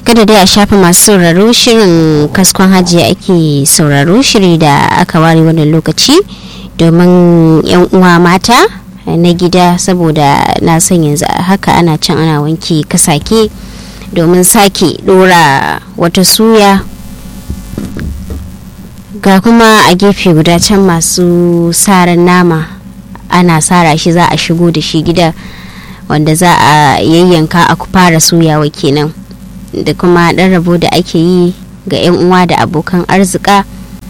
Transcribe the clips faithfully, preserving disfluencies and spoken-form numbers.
kada dai a shafa masu sauraro, shirin kaskon hajiya ake sauraro, shiri da aka ware wannan lokaci domin yan uwa mata na gida, saboda na san yanzu haka ana can ana wanke kasake domin sake dora wata suya, ga kuma a gefe guda can masu saran nama ana sara shi za a shigo da shi gida wanda za a yayyanka a fara soyawa kenan, da kuma dan rabo da ake yi ga yan uwa da abokan arzika.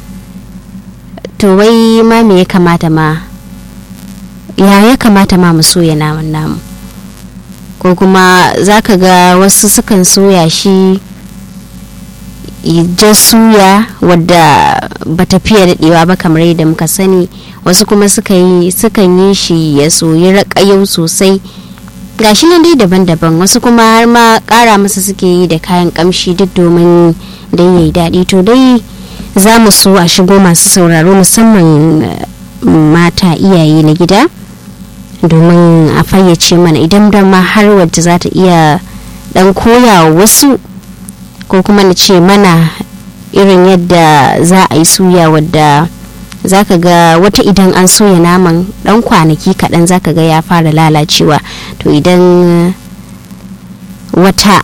To wai ma me ya kamata ma ya ya kamata ma mu soya naman namu, ko kuma zaka ga wasu sukan soya shi jan suya wadda bata fiye daɗewa ba kamar yadda muka sani, wasu kuma suka yi sukan yi shi ya soyi raƙayau sosai, gashi nan dai daban-daban, wasu kuma har ma ƙara masa suke yi da kayan ƙamshi duk domin dai yayi daɗi. To dai za mu so a shigo masu sauraro musamman mata iyaye na gida domin a fayyace mana idan da ma har wadda za ta iya dan koya wasu, ko kuma na ce mana irin yadda za a yi suya wadda za ka ga wata idan an soya naman dan kwanaki kaɗan za ka ga ya fara lalacewa. To idan wata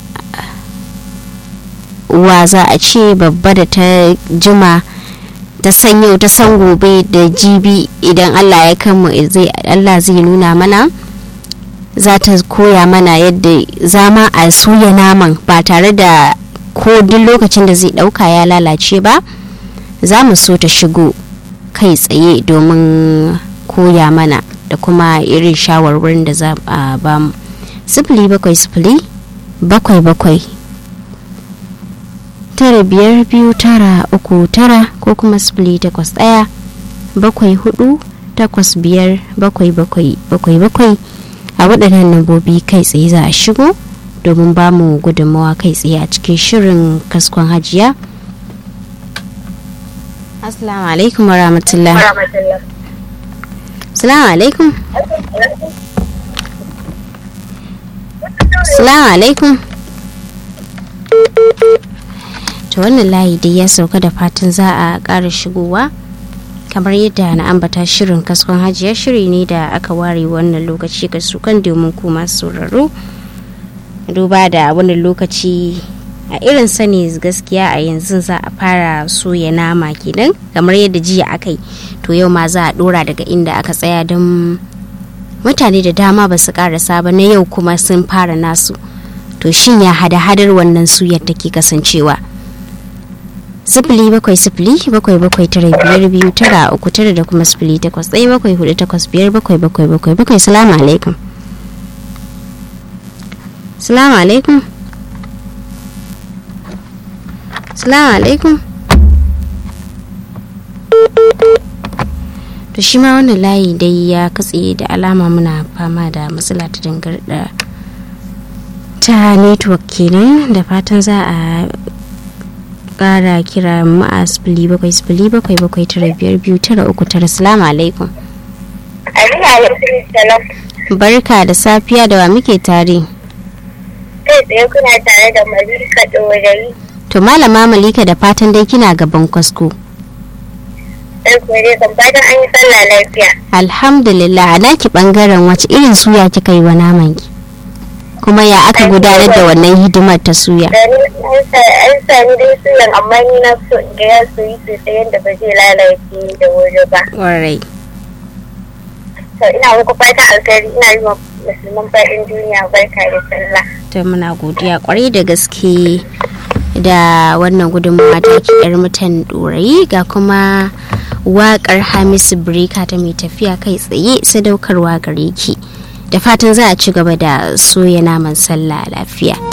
uwa za a ce babba da ta jima ta san yau ta san gobe da jibi, idan Allah ya kanmu zai Allah zai nuna mana, za ta koya mana yadda zama a soya naman ba tare da ko duk lokacin da zai dauka ya lalace ba. Za mu so ta shigo kai tsaye domin koya mana da kuma irin shawarwarin da za a ba mu. sifili bakwai sifili bakwai bakwai tara biyar biyu tara uku tara, ko kuma sifili takwas ɗaya bakwai hudu takwas biyar bakwai bakwai bakwai bakwai. A waɗannan lambobi kai tsaye za a shigo domin ba mu gudunmawa kai tsaye a cikin shirin kaskon hajiya. Assalamu alaikum wa rahmatullah. Assalamu alaikum. Assalamu alaikum. To wannan layi dai ya sauka, da fatan za a ƙara shigowa. Kamar yadda na ambata, shirin kaskon hajiya shiri ne da aka ware wannan lokaci ga su kan domin kuma sauraro, duba da wannan lokaci a irin sani gaskiya a yanzu za a fara soya nama kenan kamar yadda jiya aka yi. To yau ma za a dora daga inda aka tsaya, don mutane da dama ba su karasa ba, na yau kuma sun fara nasu. To shin ya hada-hadar wannan suyar take kasancewa? sifili bakwai sifili bakwai bakwai tara biyar biyu tara uku tara, da kuma sifili takwas ɗaya bakwai hudu takwas biyar bakwai bakwai bakwai bakwai. Salamu alaikum. Salamu alaikum. Salamu alaikum. To shi ma wannan layi dai ya katse, da alama muna fama da matsala ta dangarda ta network kenan, da fatan za a kara kira mu a sifili bakwai sifili bakwai bakwai tara biyar biyu tara uku tara. Salamu alaikum. Barka da safiya, da wa muke tare? Kai tsaye kuna tare da Malika Dorayi. To malama Malika, da fatan dai kina gaban kwasko. Sai ku dai kan fatan an yi sallah lafiya. Alhamdulillah. A naki bangaren wace irin suya kika yi wa naman ki? Kuma ya aka gudanar da wannan hidimar ta suya? An sami dai suyan, amma ni na so in ga ya soyi sosai yadda ba zai lalace da wuri ba. Alright. To ina muku fatan alkhairi, ina yi wa musulman faɗin duniya barka da sallah. To muna godiya kwarai da gaske da wannan gudunmawa ta ki yar mutan Dorayi. Ga kuma waƙar Hamisu Breka ta mai tafiya kai tsaye, sadaukarwa gare ki. Da fatan za a ci gaba da soya naman sallah lafiya.